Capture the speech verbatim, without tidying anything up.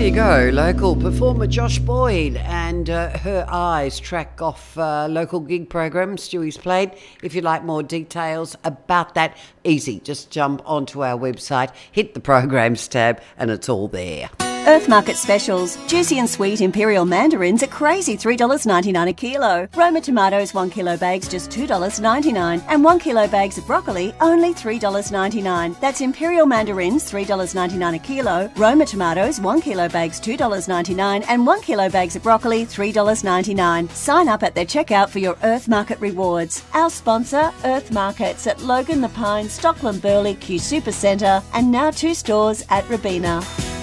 you go. Local performer Josh Boyd and uh, Her Eyes track off uh, local gig program Stewie's played. If you'd like more details about that, easy. Just jump onto our website, hit the programs tab, and it's all there. Earth Market specials. Juicy and sweet imperial mandarins are crazy three dollars ninety-nine a kilo. Roma tomatoes one kilo bags just two dollars ninety-nine. And one kilo bags of broccoli only three dollars ninety-nine. That's imperial mandarins three dollars ninety-nine a kilo. Roma tomatoes one kilo bags two dollars ninety-nine. And one kilo bags of broccoli three dollars ninety-nine. Sign up at their checkout for your Earth Market rewards. Our sponsor, Earth Markets at Logan The Pines, Stockland Burley, Q Super Centre, and now two stores at Robina.